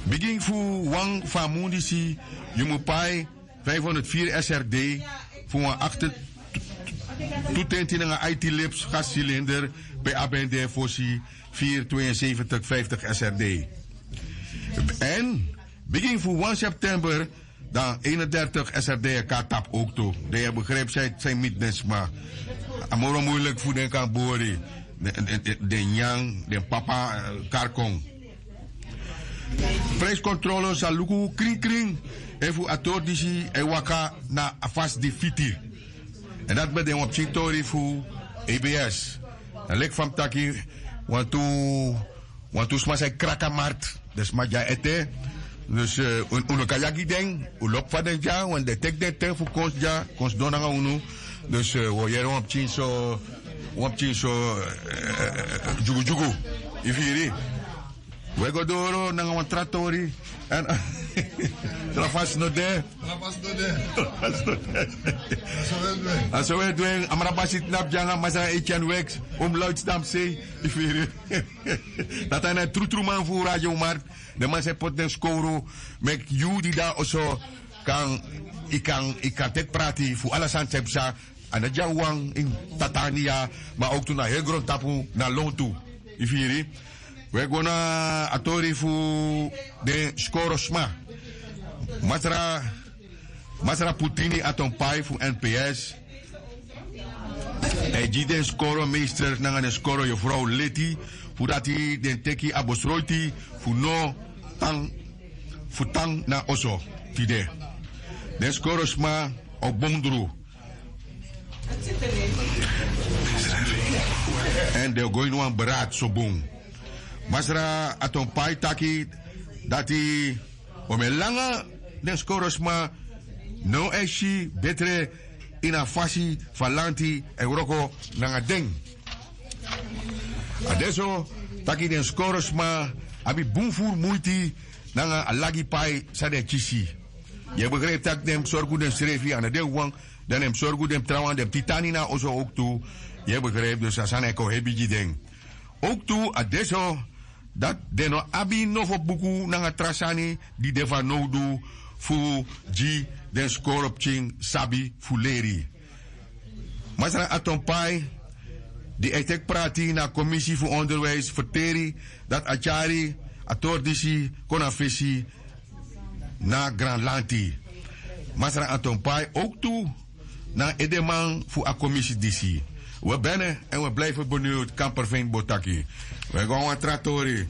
Begin voor Wang van Mundisi, je moet pay 504 SRD voor een 8 toetenting IT lips gascilinder bij ABND Fossi 47250 SRD. En begin voor 1 september dan 31 SRD tap ook toe. De begrijp zijn midness maar amoro moeilijk voor den kan boren. De nyang, de papa karkong. Prijscontrole saluku kring kring. En voor atordisi en waka na afas de fiti. En dat betekent op Chintori voor EBS. En lek van taki want tu sma sai krakamart. Dus maar ja ete. Dus uno kayaki ding, ulop van den ja, want de tek de ten voor konst ja, konst donanga unu. Dus wo jero op Chinso jugu jugu. Ifiri. We go doro nanga wan trattori en trafas no de. Aso we doen amra basit nap janga masa Etienne Wex luidstam say ifiri. Dat hij een true man voor radio maar de man se pot den skoro mek you die daar also ik kan tek praten voor alles aan tepsa aan het jawang in Tatania maar ook toen naar heel groot tapu naar Lontu ifiri. We gaan naar atori voor de skorosma. Masra Putini atompai voor NPS. Hij die den skoromeester naar de skoro je vrouw Letty. Voordat hij den teki abosroiti voor no tang voor tang na oso. Tide. Den skorosma op bondru. En de going one beraad zo boom. Masra atompai taki dat hij om een lange den skorosma no eshi betre in a fasi falanti Euroko nanga ding. Adesso taki den skorosma abi boomvoer moeiti nanga alagi pai sade chisi. Je begrijpt dat dem sorgu den srefi aan de wang dan dem sorgu dem trawan dem titanina oso ook toe. Je begrijpt dus asan eko hebiji ding. Ook toe adesso dat deno abi novo buku nanga trasani di deva nodu fu ji den skoropching sabi fuleri. Masra atompai die etek prati na commissie voor onderwijs verteri dat achari atordisi konafesi na Granlanti. Masra atompai ook toe na edeman voor a commissie disi. We bennen en we blijven benieuwd. Kamperveen Botaki. We gaan een trattori.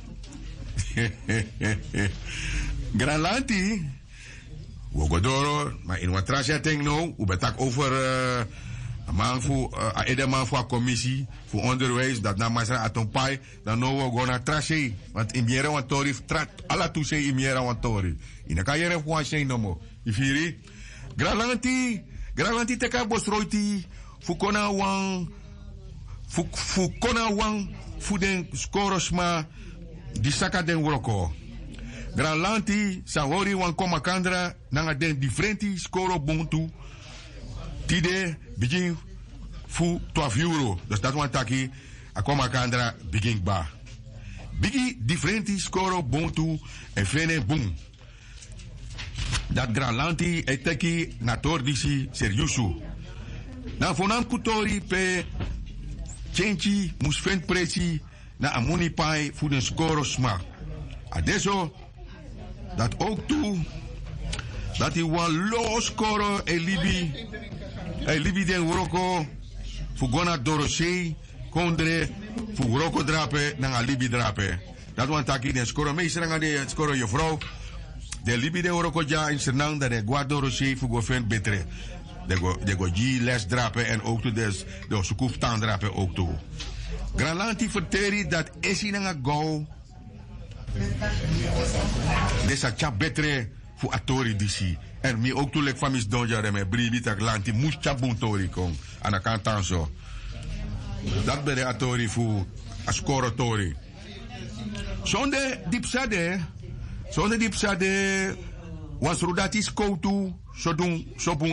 Granlanti. We gaan door. Maar in wat trasje denk nou. We betak over edeman voor a commissie. Voor onderwijs. Dat na Masra Atompai. Dan nou we gaan naar trasje. Want in Miera Wantori. Alla toese in Miera Wantori. In de carrière voor een zijn nomo. Ifiri. Granlanti. Granlanti teka bosroiti. Fukona wang fu den skorosma di saka den wroko. Granlanti sa hori wan koma kandra nanga den differenti skoro buntu. Tide begin fu 12 euro. Dus dat wan taki a koma kandra begin ba. Bigi differenti skoro buntu en fene boom. Dat Granlanti eteki na tordisi seriusu. Na fonam kutori pe chenchi musfen presi na amoni pai voor de skorosma. Adesso dat ook toe dat hij wan lo skoro e libi den wroko voor gona dorosei kondre voor wroko drape na libi drape. Dat wan taki den skoro meester nga de skoro je vrouw. De libi den wroko ja in senang dat de guardo dorosei voor gofen betre. De go les drapen en ook toe de sukuf taan drapen ook toe. Granlanti verteri dat esi nanga go. Desa cha betre fu atori disi. En mi ook toe lek famis donja reme bribi tak lanti mus cha buntori kong. Anakan tanso. Dat bere atori fu askorotori. Sonde dipsade was rudatis koutu so doen